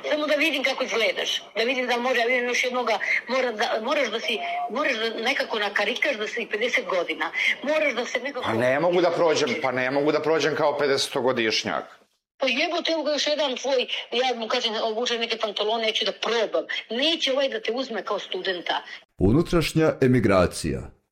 samo da vidim kako izgledaš, da vidim da može, ja vidim još jednoga, moraš da nekako nakarikaš da si 50 godina, moraš da se nekako... Pa ne mogu da prođem kao 50-godišnjak. Pa jebote, evo ga još jedan tvoj, ja mu kažem, obučem neke pantalone, neću da probam. Neće ovaj da te uzme kao studenta. Unutrašnja emigracija